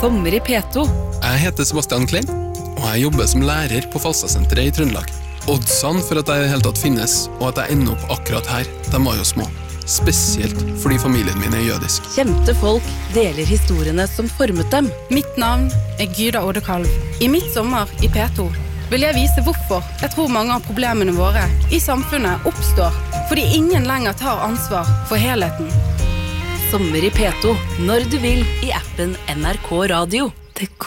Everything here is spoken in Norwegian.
Sommer i P2. Jeg heter Sebastian Klein, og jeg jobber som lærer på Falstadsenteret i Trøndelag. Oddsene for at jeg i hele tatt finnes, og at jeg ender opp akkurat her, de var jo små. Spesielt fordi familien min er jødisk. Kjente folk deler historiene som formet dem. Mitt navn er Gyda Oddekalv. I mitt sommer i P2 vil jeg vise hvorfor jeg tror mange av problemene våre i samfunnet oppstår fordi ingen lenger tar ansvar for helheten. Sommer i P2, når du vil i appen NRK Radio.